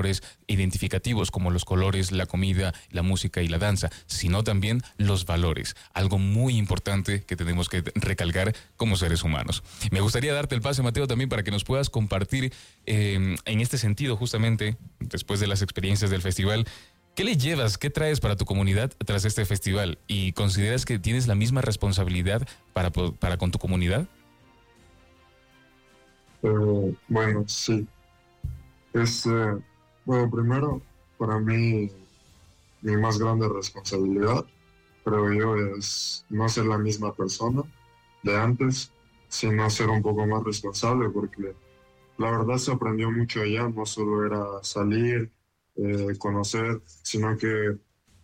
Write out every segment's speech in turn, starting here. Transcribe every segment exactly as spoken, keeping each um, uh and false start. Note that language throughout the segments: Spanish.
identificativos como los colores, la comida, la música y la danza, sino también los valores, algo muy importante que tenemos que recalcar como seres humanos. Me gustaría darte el pase, Mateo, también para que nos puedas compartir eh, en este sentido, justamente después de las experiencias del festival, ¿qué le llevas, qué traes para tu comunidad tras este festival? ¿Y consideras que tienes la misma responsabilidad para, para con tu comunidad? Eh, bueno, sí. Es, eh, bueno, primero, para mí, mi más grande responsabilidad, creo yo, es no ser la misma persona de antes, sino ser un poco más responsable, porque la verdad se aprendió mucho allá, no solo era salir, eh, conocer, sino que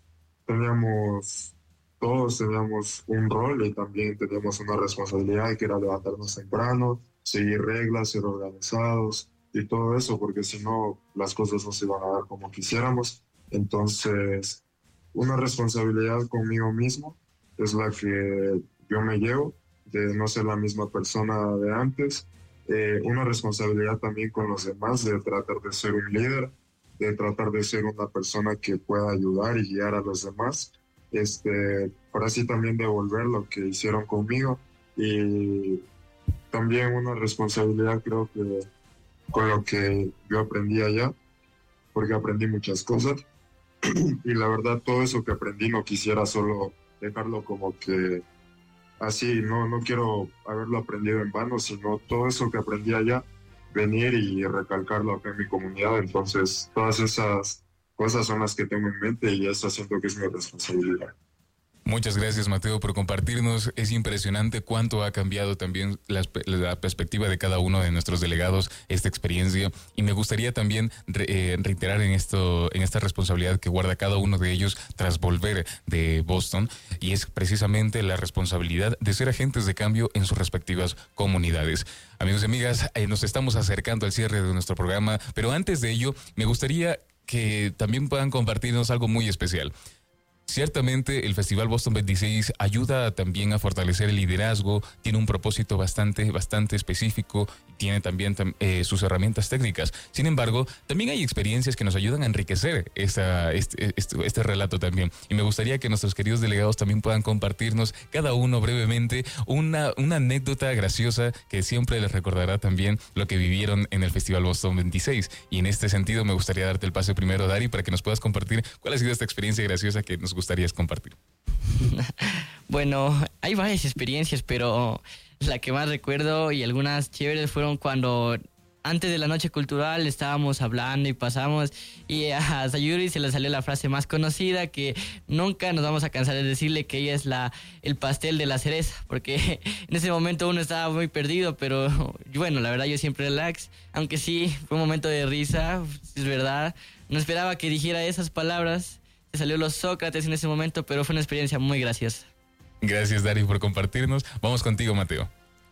teníamos, todos teníamos un rol y también teníamos una responsabilidad que era levantarnos temprano, seguir reglas, ser organizados y todo eso, porque si no, las cosas no se iban a dar como quisiéramos. Entonces, una responsabilidad conmigo mismo es la que yo me llevo, de no ser la misma persona de antes. Eh, una responsabilidad también con los demás, de tratar de ser un líder, de tratar de ser una persona que pueda ayudar y guiar a los demás, este, para así también devolver lo que hicieron conmigo. Y también una responsabilidad, creo que con lo que yo aprendí allá, porque aprendí muchas cosas y la verdad todo eso que aprendí no quisiera solo dejarlo como que así, no, no quiero haberlo aprendido en vano, sino todo eso que aprendí allá, venir y recalcarlo acá en mi comunidad. Entonces, todas esas cosas son las que tengo en mente y eso siento que es mi responsabilidad. Muchas gracias, Mateo, por compartirnos. Es impresionante cuánto ha cambiado también la, la perspectiva de cada uno de nuestros delegados esta experiencia. Y me gustaría también re, eh, reiterar en esto, en esta responsabilidad que guarda cada uno de ellos tras volver de Boston. Y es precisamente la responsabilidad de ser agentes de cambio en sus respectivas comunidades. Amigos y amigas, eh, nos estamos acercando al cierre de nuestro programa, pero antes de ello, me gustaría que también puedan compartirnos algo muy especial. Ciertamente el Festival Boston veintiséis ayuda también a fortalecer el liderazgo, tiene un propósito bastante, bastante específico, tiene también eh, sus herramientas técnicas. Sin embargo, también hay experiencias que nos ayudan a enriquecer esta, este, este, este relato también. Y me gustaría que nuestros queridos delegados también puedan compartirnos cada uno brevemente una, una anécdota graciosa que siempre les recordará también lo que vivieron en el Festival Boston veintiséis. Y en este sentido me gustaría darte el pase primero, Dari, para que nos puedas compartir cuál ha sido esta experiencia graciosa que nos gustaría compartir. Bueno, hay varias experiencias, pero la que más recuerdo y algunas chéveres fueron cuando antes de la noche cultural estábamos hablando y pasamos y a Sayuri se le salió la frase más conocida que nunca nos vamos a cansar de decirle, que ella es la el pastel de la cereza, porque en ese momento uno estaba muy perdido, pero bueno, la verdad yo siempre relax, aunque sí fue un momento de risa, es verdad, no esperaba que dijera esas palabras. Se salió los Sócrates en ese momento, pero fue una experiencia muy graciosa. Gracias, Dari, por compartirnos. Vamos contigo, Mateo.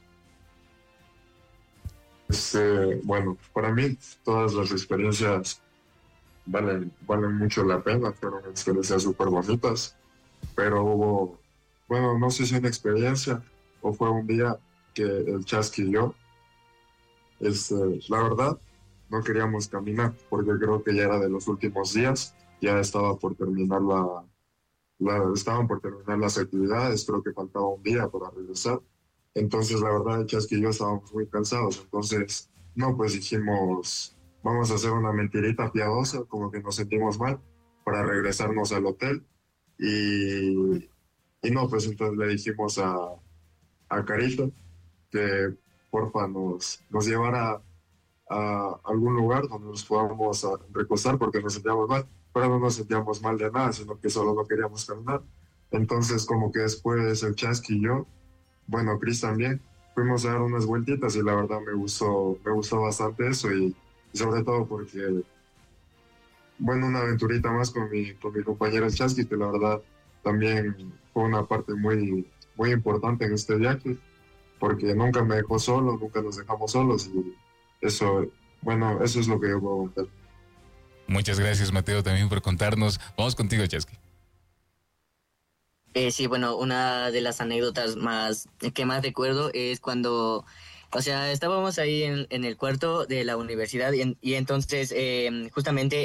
Este, bueno, para mí todas las experiencias valen, valen mucho la pena, fueron experiencias súper bonitas, pero hubo, bueno, no sé si una experiencia o fue un día que el Chasqui y yo, este, la verdad, no queríamos caminar, porque creo que ya era de los últimos días. Ya estaba por terminar la, la, estaban por terminar las actividades, creo que faltaba un día para regresar. Entonces, la verdad, el Chasqui y yo estábamos muy cansados. Entonces, no, pues dijimos, vamos a hacer una mentirita piadosa, como que nos sentimos mal, para regresarnos al hotel. Y, y no, pues entonces le dijimos a, a Carito que porfa nos, nos llevara a algún lugar donde nos podamos recostar porque nos sentíamos mal, pero no nos sentíamos mal de nada, sino que solo no queríamos caminar. Entonces, como que después el Chasqui y yo, bueno, Chris también, fuimos a dar unas vueltitas y la verdad me gustó, me gustó bastante eso y, y sobre todo porque, bueno, una aventurita más con mi, con mi compañero el Chasqui, que la verdad también fue una parte muy, muy importante en este viaje, porque nunca me dejó solo, nunca nos dejamos solos y eso, bueno, eso es lo que yo puedo contar. Muchas gracias, Mateo, también por contarnos. Vamos contigo, Chasqui. Eh, sí, bueno, una de las anécdotas más que más recuerdo es cuando O sea, estábamos ahí en, en el cuarto de la universidad y, en- y entonces eh, justamente